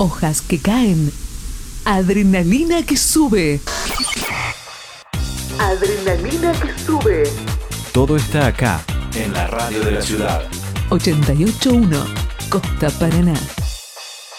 hojas que caen, adrenalina que sube. Adrenalina que sube. Todo está acá, en la radio de la ciudad. 88.1 Costa Paraná.